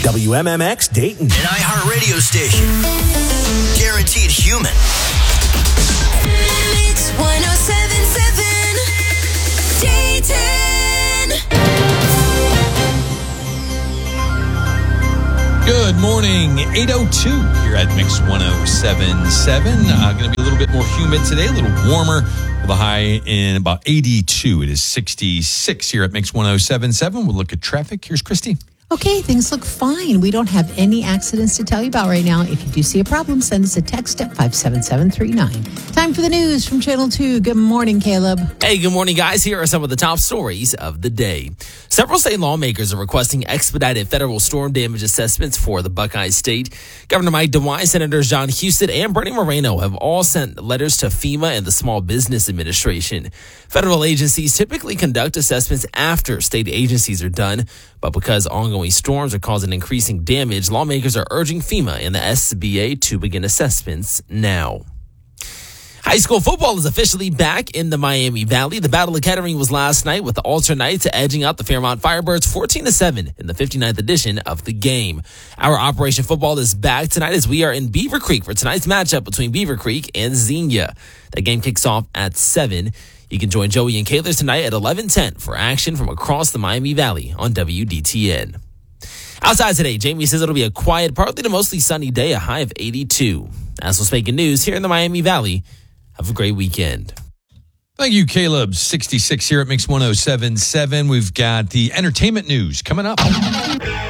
WMMX Dayton. An iHeart radio station. Guaranteed human. Mix 107.7 Dayton. Good morning, 8:02 here at Mix 107.7. Going to be a little bit more humid today, a little warmer with a high in about 82. It is 66 here at Mix 107.7. We'll look at traffic. Here's Christy. Okay, things look fine. We don't have any accidents to tell you about right now. If you do see a problem, send us a text at 57739. Time for the news from Channel 2. Good morning, Caleb. Hey, good morning, guys. Here are some of the top stories of the day. Several state lawmakers are requesting expedited federal storm damage assessments for the Buckeye State. Governor Mike DeWine, Senators John Husted, and Bernie Moreno have all sent letters to FEMA and the Small Business Administration. Federal agencies typically conduct assessments after state agencies are done, but because ongoing storms are causing increasing damage, lawmakers are urging FEMA and the SBA to begin assessments now. High school football is officially back in the Miami Valley. The Battle of Kettering was last night with the Ultra Knights edging out the Fairmont Firebirds 14-7 in the 59th edition of the game. Our Operation Football is back tonight as we are in Beaver Creek for tonight's matchup between Beaver Creek and Xenia. That game kicks off at 7. You can join Joey and Kaylor tonight at 11:10 for action from across the Miami Valley on WDTN. Outside today, Jamie says it'll be a quiet, partly to mostly sunny day, a high of 82. That's what's making news here in the Miami Valley. Have a great weekend. Thank you, Caleb. 66 here at Mix 107.7. We've got the entertainment news coming up.